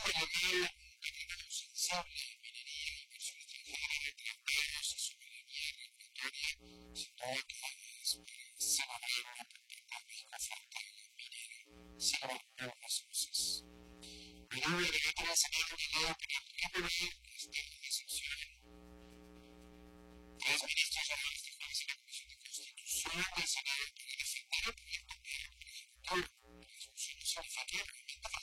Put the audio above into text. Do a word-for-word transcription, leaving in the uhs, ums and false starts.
llamar declarado sensible en minería, inversión extranjera, trampeos y soberanía regulatoria, sino que es para celebrar una importante oferta minera, sin embargo, las cosas. Luego el debate va a seguir dominado por el Trípoli, que está en decepción. Tres ministros de la